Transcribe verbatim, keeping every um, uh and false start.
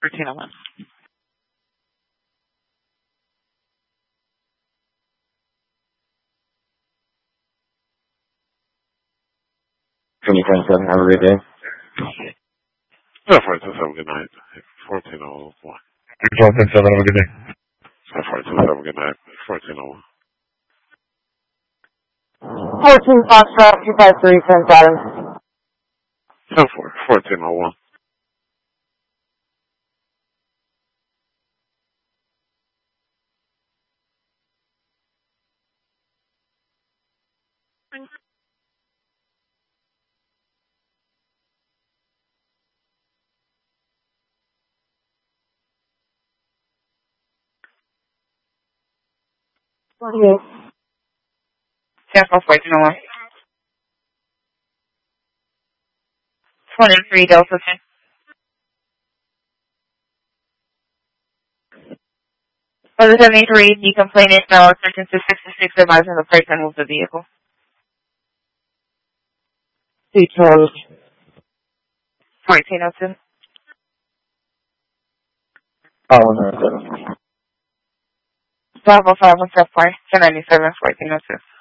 fourteen oh one. twenty twenty-seven, have a good day. Yeah, four two seven, good night. fourteen oh one. four two seven, have a good day. Yeah, four two seven, good night. fourteen oh one. fourteen Foxtrot, two five three, Prince Adams. Yeah, four, fourteen oh one. forty-eight. Sample fourteen oh one. twenty-three Delta ten. For the seventy-three, the complainant now attention to sixty-six, advising the person move the vehicle. Two twelve. fourteen oh two. Oh, one hundred seven. five oh five, one step four, ten ninety-seven, fourteen oh two.